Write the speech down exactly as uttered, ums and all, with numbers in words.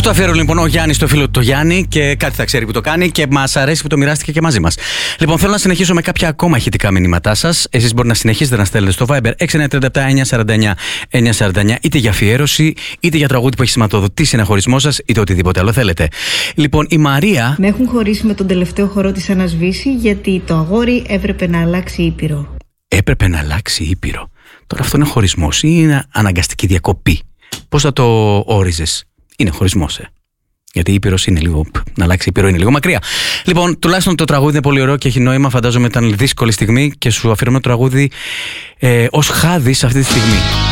Αυτό αφιέρω λοιπόν ο Γιάννης στο φίλο του το Γιάννη και κάτι θα ξέρει που το κάνει και μας αρέσει που το μοιράστηκε και μαζί μας. Λοιπόν, θέλω να συνεχίσω με κάποια ακόμα ηχητικά μηνύματά σας. Εσείς μπορείτε να συνεχίσετε να στέλνετε στο Viber έξι εννιά τρία επτά εννιά τέσσερα εννιά εννιά τέσσερα εννιά είτε για αφιέρωση, είτε για τραγούδι που έχει σηματοδοτήσει ένα χωρισμό σας, είτε οτιδήποτε άλλο θέλετε. Λοιπόν, η Μαρία. Με έχουν χωρίσει με τον τελευταίο χορό της Ανασβήση γιατί το αγόρι έπρεπε να αλλάξει ήπειρο. Έπρεπε να αλλάξει ήπειρο. Τώρα αυτό είναι χωρισμός ή είναι αναγκαστική διακοπή? Πώς θα το όριζες? Είναι χωρισμός, ε. Γιατί η Ήπειρος είναι λίγο. Να αλλάξει η Ήπειρο είναι λίγο μακριά. Λοιπόν, τουλάχιστον το τραγούδι είναι πολύ ωραίο και έχει νόημα. Φαντάζομαι ήταν δύσκολη στιγμή και σου αφιερώνω το τραγούδι ε, ως χάδι σε αυτή τη στιγμή.